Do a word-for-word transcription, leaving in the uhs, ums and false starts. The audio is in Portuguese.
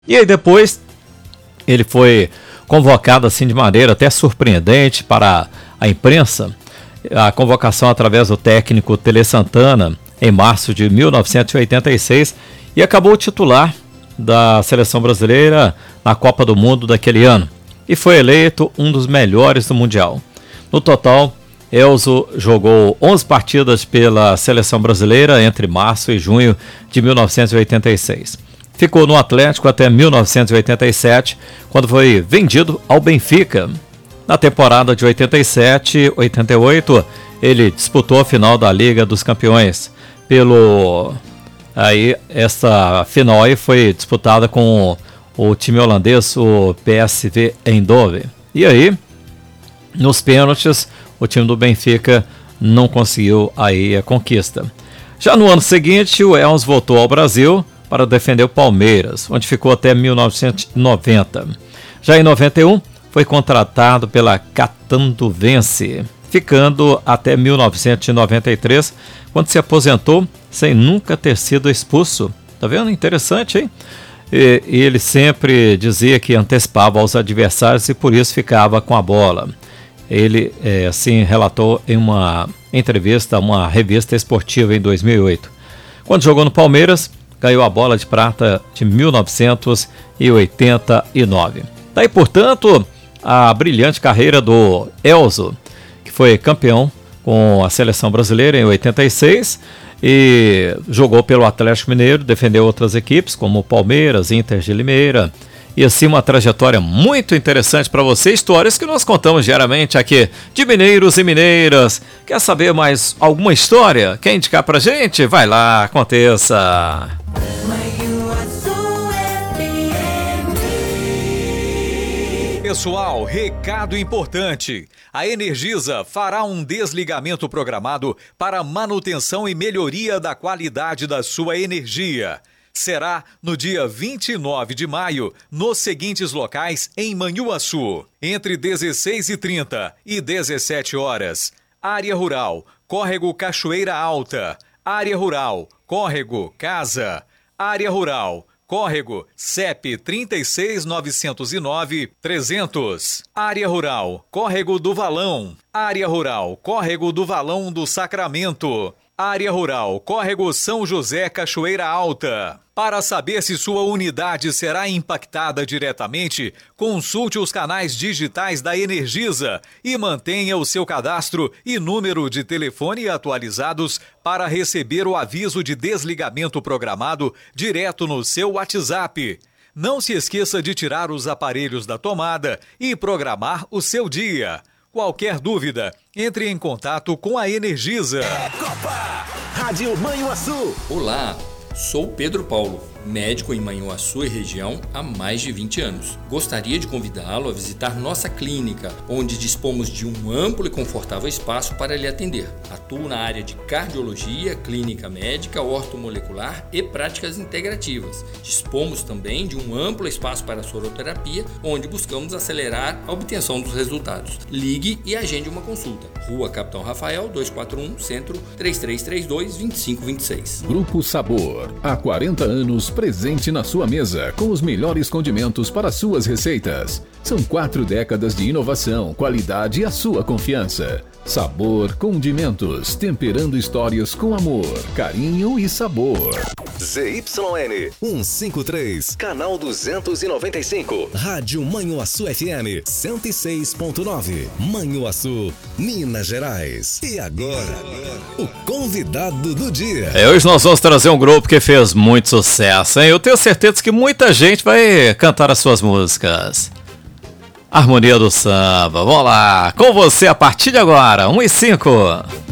E aí depois ele foi convocado assim de maneira até surpreendente para a imprensa, a convocação através do técnico Tele Santana em março de mil novecentos e oitenta e seis, e acabou titular da seleção brasileira na Copa do Mundo daquele ano e foi eleito um dos melhores do Mundial. No total, Elzo jogou onze partidas pela seleção brasileira entre março e junho de mil novecentos e oitenta e seis. Ficou no Atlético até mil novecentos e oitenta e sete, quando foi vendido ao Benfica. Na temporada de oitenta e sete oitenta e oito, ele disputou a final da Liga dos Campeões. Pelo aí essa final aí foi disputada com o time holandês, o P S V Eindhoven. E aí, nos pênaltis, o time do Benfica não conseguiu aí a conquista. Já no ano seguinte, o Elzo voltou ao Brasil para defender o Palmeiras, onde ficou até mil novecentos e noventa. Já em noventa e um, foi contratado pela Catanduvense, ficando até mil novecentos e noventa e três, quando se aposentou sem nunca ter sido expulso. Tá vendo? Interessante, hein? E, e ele sempre dizia que antecipava aos adversários e por isso ficava com a bola. Ele, é, assim, relatou em uma entrevista a uma revista esportiva em dois mil e oito. Quando jogou no Palmeiras, ganhou a bola de prata de mil novecentos e oitenta e nove. Daí, portanto, a brilhante carreira do Elzo, que foi campeão com a seleção brasileira em oitenta e seis e jogou pelo Atlético Mineiro, defendeu outras equipes como o Palmeiras, Inter de Limeira, e assim uma trajetória muito interessante para você, histórias que nós contamos diariamente aqui de mineiros e mineiras. Quer saber mais alguma história? Quer indicar pra gente? Vai lá, aconteça! Pessoal, recado importante. A Energisa fará um desligamento programado para manutenção e melhoria da qualidade da sua energia. Será no dia vinte e nove de maio, nos seguintes locais em Manhuaçu, entre dezesseis e trinta e dezessete horas. Área Rural, Córrego Cachoeira Alta. Área Rural, Córrego Casa. Área Rural, Córrego C E P trinta e seis novecentos e nove trezentos. Área Rural, Córrego do Valão. Área Rural, Córrego do Valão do Sacramento. Área Rural, Córrego São José Cachoeira Alta. Para saber se sua unidade será impactada diretamente, consulte os canais digitais da Energisa e mantenha o seu cadastro e número de telefone atualizados para receber o aviso de desligamento programado direto no seu WhatsApp. Não se esqueça de tirar os aparelhos da tomada e programar o seu dia. Qualquer dúvida, entre em contato com a Energisa. É Copa! Rádio Manhuaçu. Olá, sou Pedro Paulo, médico em Manhuaçu e região há mais de vinte anos. Gostaria de convidá-lo a visitar nossa clínica, onde dispomos de um amplo e confortável espaço para lhe atender. Atuo na área de cardiologia, clínica médica, ortomolecular e práticas integrativas. Dispomos também de um amplo espaço para soroterapia, onde buscamos acelerar a obtenção dos resultados. Ligue e agende uma consulta. Rua Capitão Rafael, duzentos e quarenta e um, Centro, três três três dois, dois cinco dois seis. Grupo Sabor, há quarenta anos presente na sua mesa com os melhores condimentos para suas receitas. São quatro décadas de inovação, qualidade e a sua confiança. Sabor Condimentos, temperando histórias com amor, carinho e sabor. Z Y N cento e cinquenta e três, canal duzentos e noventa e cinco. Rádio Manhuaçu F M cento e seis ponto nove. Manhuaçu, Minas Gerais. E agora, o convidado do dia. É, hoje nós vamos trazer um grupo que fez muito sucesso, hein? Eu tenho certeza que muita gente vai cantar as suas músicas. Harmonia do Samba, vamos lá, com você a partir de agora, um e cinco.